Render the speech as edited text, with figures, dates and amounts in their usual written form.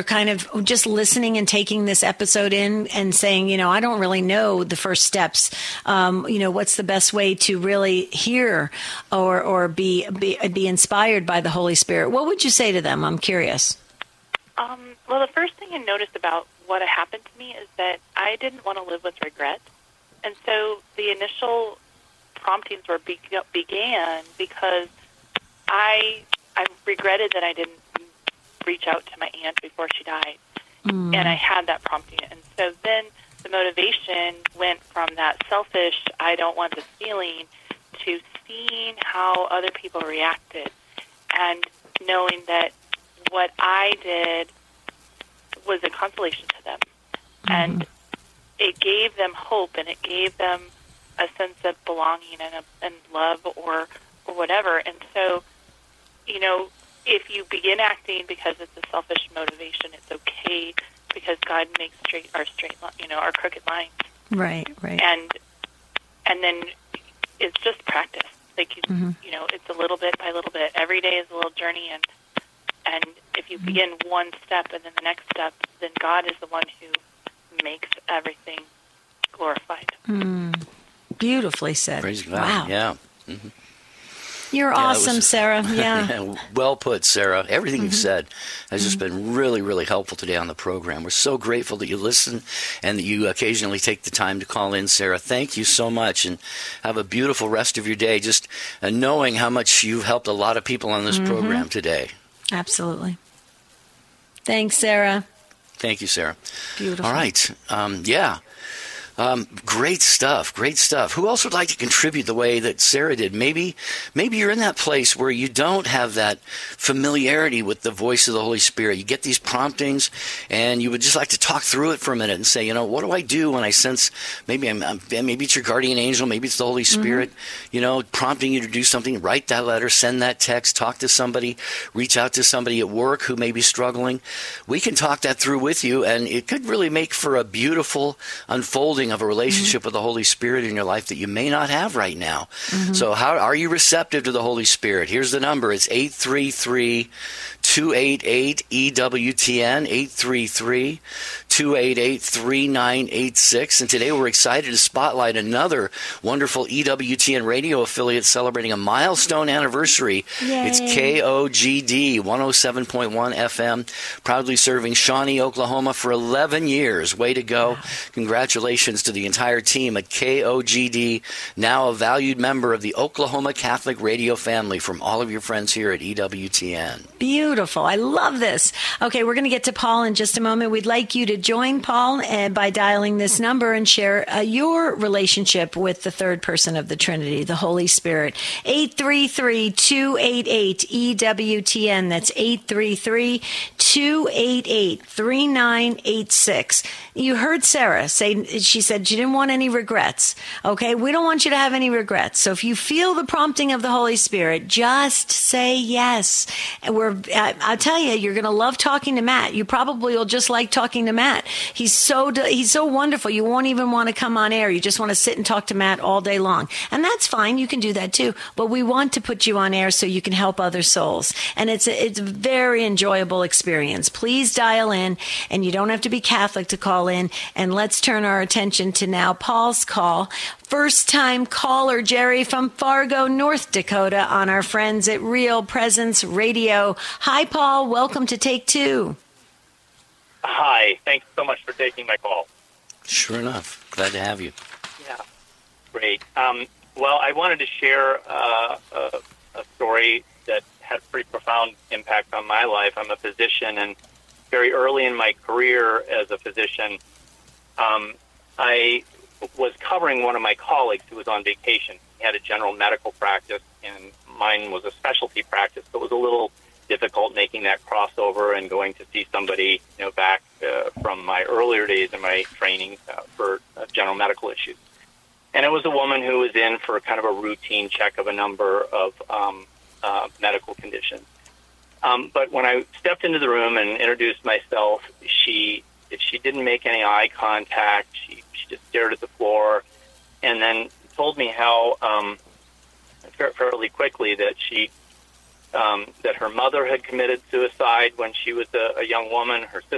kind of just listening and taking this episode in and saying, I don't really know the first steps. What's the best way to really hear or be inspired by the Holy Spirit? What would you say to them? I'm curious. Well, the first thing I noticed about what happened to me is that I didn't want to live with regret. And so the initial promptings began because I regretted that I didn't reach out to my aunt before she died. And I had that prompting. And so then the motivation went from that selfish, I don't want this feeling, to seeing how other people reacted and knowing that what I did was a consolation to them. And it gave them hope, and it gave them a sense of belonging and love or whatever. And so, if you begin acting because it's a selfish motivation, it's okay because God makes our crooked lines. Right. And then it's just practice. Like, it's a little bit by little bit. Every day is a little journey, and if you begin one step and then the next step, then God is the one who makes everything glorified. Beautifully said. Praise God. Wow. Yeah. Mm-hmm. You're awesome, Sarah. Yeah. Well put, Sarah. Everything you've said has just been really, really helpful today on the program. We're so grateful that you listen and that you occasionally take the time to call in, Sarah. Thank you so much, and have a beautiful rest of your day, just knowing how much you've helped a lot of people on this program today. Absolutely. Thanks, Sarah. Thank you, Sarah. Beautiful. All right. Great stuff. Great stuff. Who else would like to contribute the way that Sarah did? Maybe you're in that place where you don't have that familiarity with the voice of the Holy Spirit. You get these promptings, and you would just like to talk through it for a minute and say, what do I do when I sense maybe it's your guardian angel, maybe it's the Holy Spirit, prompting you to do something. Write that letter, send that text, talk to somebody, reach out to somebody at work who may be struggling. We can talk that through with you, and it could really make for a beautiful unfolding of a relationship with the Holy Spirit in your life that you may not have right now. So how are you receptive to the Holy Spirit? Here's the number. It's 833-288-EWTN, 833-288-3986. And today we're excited to spotlight another wonderful EWTN radio affiliate celebrating a milestone anniversary. Yay. It's KOGD 107.1 FM, proudly serving Shawnee, Oklahoma for 11 years. Way to go. Wow. Congratulations to the entire team at KOGD, now a valued member of the Oklahoma Catholic radio family, from all of your friends here at EWTN. Beautiful. I love this. Okay, we're going to get to Paul in just a moment. We'd like you to join Paul by dialing this number and share your relationship with the third person of the Trinity, the Holy Spirit. 833-288-EWTN. That's 833-288-3986. You heard Sarah say, she said she didn't want any regrets. Okay, we don't want you to have any regrets. So if you feel the prompting of the Holy Spirit, just say yes. And I'll tell you, you're going to love talking to Matt. You probably will just like talking to Matt. He's so wonderful. You won't even want to come on air. You just want to sit and talk to Matt all day long. And that's fine. You can do that too. But we want to put you on air so you can help other souls. And it's a very enjoyable experience. Please dial in, and you don't have to be Catholic to call in. And let's turn our attention to now Paul's call. First-time caller, Jerry from Fargo, North Dakota, on our friends at Real Presence Radio. Hi, Paul. Welcome to Take Two. Hi. Thanks so much for taking my call. Sure enough. Glad to have you. Yeah. Great. Well, I wanted to share a story that had a pretty profound impact on my life. I'm a physician, and very early in my career as a physician, I was covering one of my colleagues who was on vacation. He had a general medical practice, and mine was a specialty practice, so it was a little difficult making that crossover and going to see somebody, back from my earlier days in my training for general medical issues. And it was a woman who was in for kind of a routine check of a number of medical conditions. But when I stepped into the room and introduced myself, she didn't make any eye contact. She just stared at the floor, and then told me how fairly quickly that that her mother had committed suicide when she was a young woman. Her